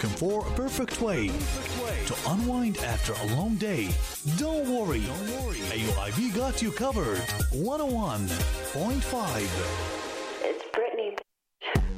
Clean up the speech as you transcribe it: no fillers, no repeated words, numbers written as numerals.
looking for a perfect way to unwind after a long day, don't worry. AUIV got you covered. 101.5.